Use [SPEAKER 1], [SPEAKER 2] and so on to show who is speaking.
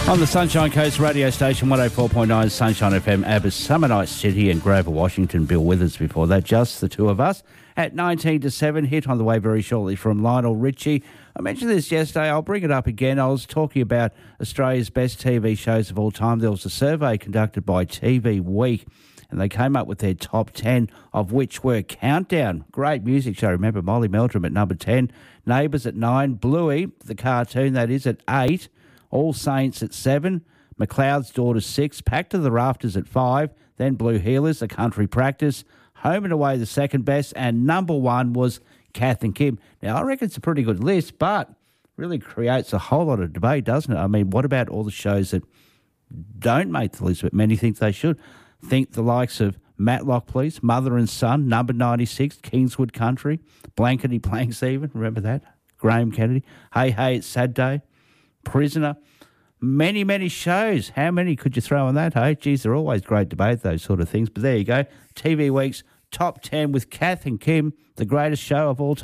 [SPEAKER 1] On the Sunshine Coast radio station, 104.9 Sunshine FM, Abbas, Summer Night City and Grover, Washington. Bill Withers before that, just the two of us. At 19 to 7, hit on the way very shortly from Lionel Richie. I mentioned this yesterday, I'll bring it up again. I was talking about Australia's best TV shows of all time. There was a survey conducted by TV Week, and they came up with their top 10, of which were Countdown, great music show. Remember Molly Meldrum at number 10, Neighbours at 9, Bluey, the cartoon that is, at 8, All Saints at 7, McLeod's Daughter 6, Packed to the Rafters at 5, then Blue Healers, A Country Practice, Home and Away the second best, and number 1 was Kath and Kim. Now, I reckon it's a pretty good list, but really creates a whole lot of debate, doesn't it? I mean, what about all the shows that don't make the list, but many think they should? Think the likes of Matlock Police, Mother and Son, Number 96, Kingswood Country, Blankety Blanks even, remember that? Graham Kennedy, Hey Hey It's Saturday, Prisoner, many, many shows. How many could you throw on that, hey? Geez, they're always great debate, those sort of things. But there you go, TV Week's top 10 with Kath and Kim, the greatest show of all time.